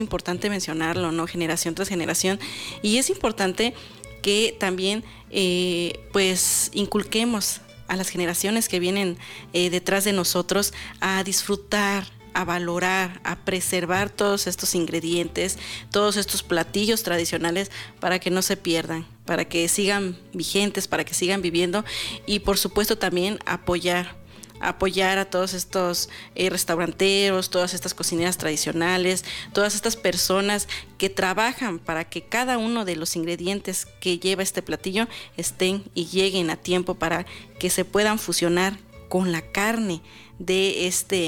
importante mencionarlo, ¿no? Generación tras generación. Y es importante que también pues inculquemos a las generaciones que vienen detrás de nosotros a disfrutar, a valorar, a preservar todos estos ingredientes, todos estos platillos tradicionales para que no se pierdan, para que sigan vigentes, para que sigan viviendo y por supuesto también apoyar a todos estos restauranteros, todas estas cocineras tradicionales, todas estas personas que trabajan para que cada uno de los ingredientes que lleva este platillo estén y lleguen a tiempo para que se puedan fusionar con la carne de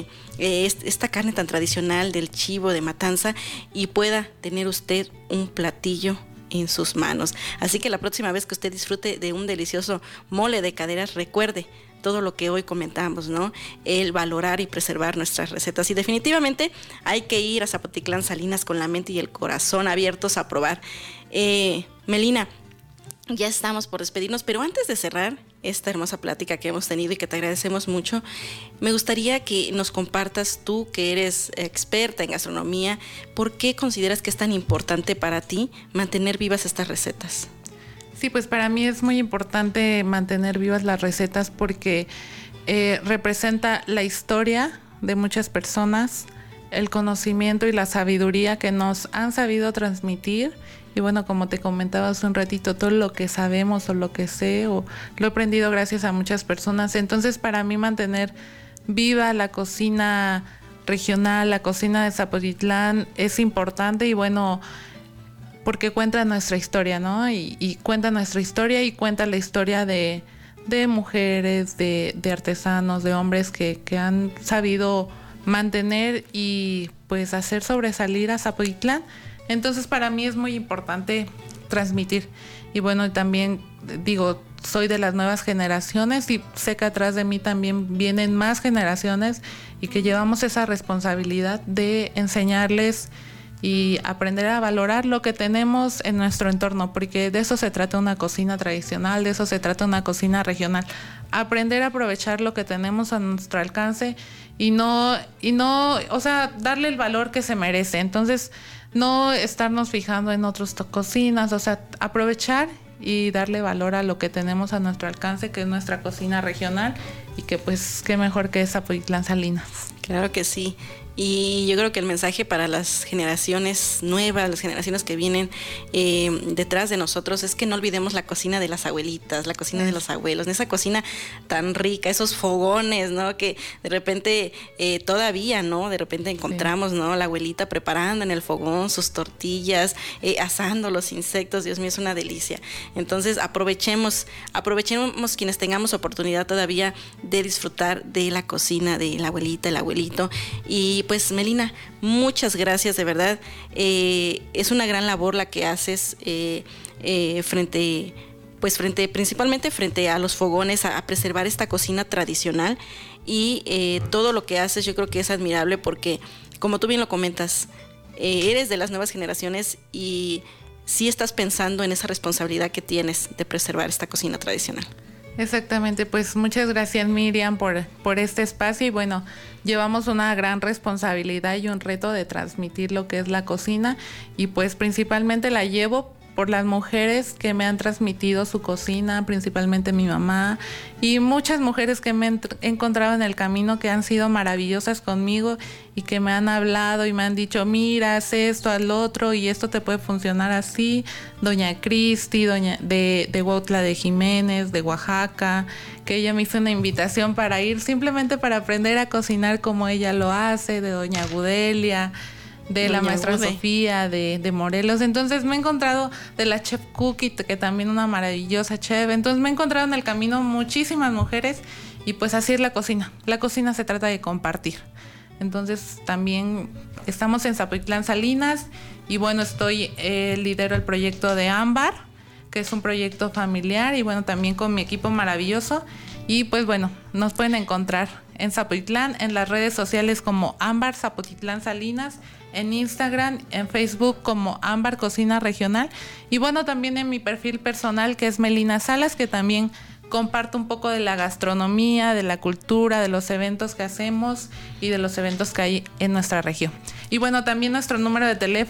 esta carne tan tradicional del chivo de matanza y pueda tener usted un platillo en sus manos. Así que la próxima vez que usted disfrute de un delicioso mole de caderas, recuerde todo lo que hoy comentamos, ¿no? El valorar y preservar nuestras recetas. Y definitivamente hay que ir a Zapotitlán Salinas con la mente y el corazón abiertos a probar. Melina, ya estamos por despedirnos, pero antes de cerrar esta hermosa plática que hemos tenido y que te agradecemos mucho, me gustaría que nos compartas tú, que eres experta en gastronomía, ¿por qué consideras que es tan importante para ti mantener vivas estas recetas? Sí, pues para mí es muy importante mantener vivas las recetas porque representa la historia de muchas personas, el conocimiento y la sabiduría que nos han sabido transmitir. Y bueno, como te comentaba hace un ratito, todo lo que sabemos o lo que sé o lo he aprendido gracias a muchas personas. Entonces, para mí mantener viva la cocina regional, la cocina de Zapotitlán es importante y bueno, porque cuenta nuestra historia, ¿no? Y cuenta nuestra historia y cuenta la historia de mujeres, de artesanos, de hombres que han sabido mantener y pues hacer sobresalir a Zapotitlán. Entonces para mí es muy importante transmitir y bueno, también digo, soy de las nuevas generaciones y sé que atrás de mí también vienen más generaciones y que llevamos esa responsabilidad de enseñarles y aprender a valorar lo que tenemos en nuestro entorno, porque de eso se trata una cocina tradicional, de eso se trata una cocina regional, aprender a aprovechar lo que tenemos a nuestro alcance y no, o sea, darle el valor que se merece. Entonces, no estarnos fijando en otras cocinas, o sea, aprovechar y darle valor a lo que tenemos a nuestro alcance, que es nuestra cocina regional, y que pues qué mejor que Zapotitlán Salinas. Claro que sí. Y yo creo que el mensaje para las generaciones nuevas, las generaciones que vienen detrás de nosotros, es que no olvidemos la cocina de las abuelitas, la cocina de los abuelos, esa cocina tan rica, esos fogones, ¿no? Que de repente todavía, ¿no? De repente encontramos, ¿no? La abuelita preparando en el fogón sus tortillas, asando los insectos, Dios mío, es una delicia. Entonces aprovechemos quienes tengamos oportunidad todavía de disfrutar de la cocina de la abuelita, el abuelito. Y pues Melina, muchas gracias, de verdad. Es una gran labor la que haces principalmente frente a los fogones, a preservar esta cocina tradicional y todo lo que haces yo creo que es admirable porque, como tú bien lo comentas, eres de las nuevas generaciones y sí estás pensando en esa responsabilidad que tienes de preservar esta cocina tradicional. Exactamente, pues muchas gracias Miriam por este espacio y bueno, llevamos una gran responsabilidad y un reto de transmitir lo que es la cocina y pues principalmente la llevo por las mujeres que me han transmitido su cocina, principalmente mi mamá y muchas mujeres que me he encontrado en el camino que han sido maravillosas conmigo y que me han hablado y me han dicho, mira, haz esto, haz lo otro y esto te puede funcionar así. Doña Cristi, de Huautla de Jiménez, de Oaxaca, que ella me hizo una invitación para ir simplemente para aprender a cocinar como ella lo hace, de Doña Gudelia, de la maestra Sofía de Morelos. Entonces me he encontrado de la chef Cookie, que también una maravillosa chef. Entonces me he encontrado en el camino muchísimas mujeres y pues así es la cocina. La cocina se trata de compartir. Entonces también estamos en Zapotitlán Salinas y bueno, lidero el proyecto de Ámbar, que es un proyecto familiar y bueno, también con mi equipo maravilloso. Y pues bueno, nos pueden encontrar en Zapotitlán, en las redes sociales como Ámbar Zapotitlán Salinas, en Instagram, en Facebook como Ámbar Cocina Regional y bueno, también en mi perfil personal que es Melina Salas, que también comparto un poco de la gastronomía, de la cultura, de los eventos que hacemos y de los eventos que hay en nuestra región. Y bueno, también nuestro número de teléfono